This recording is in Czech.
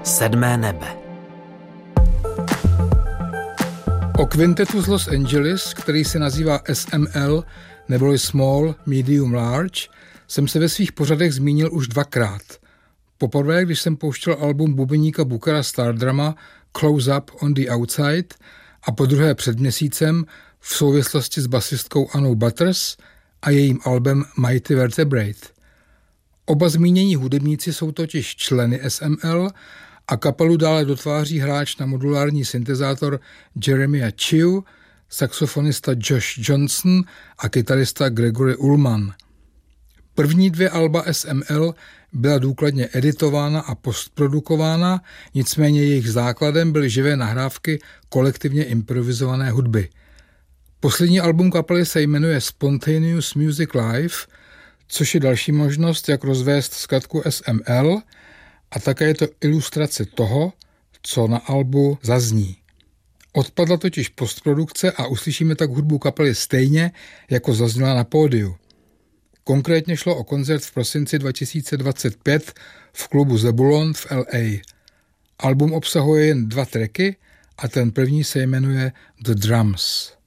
Sedmé nebe. O kvintetu z Los Angeles, který se nazývá SML, neboli Small, Medium, Large, jsem se ve svých pořadech zmínil už dvakrát. Poprvé, když jsem pouštěl album bubeníka Bookera Stardrama Close Up on the Outside a podruhé před měsícem v souvislosti s basistkou Annou Butters a jejím albem Mighty Vertebrate. Oba zmínění hudebníci jsou totiž členy SML a kapelu dále dotváří hráč na modulární syntezátor Jeremiah Chew, saxofonista Josh Johnson a kytarista Gregory Ullman. První dvě alba SML byla důkladně editována a postprodukována, nicméně jejich základem byly živé nahrávky kolektivně improvizované hudby. Poslední album kapely se jmenuje Spontaneous Music Live, což je další možnost, jak rozvést zkratku SML, a také je to ilustrace toho, co na albu zazní. Odpadla totiž postprodukce a uslyšíme tak hudbu kapely stejně, jako zazněla na pódiu. Konkrétně šlo o koncert v prosinci 2025 v klubu Zebulon v LA. Album obsahuje jen 2 tracky a ten první se jmenuje The Drums.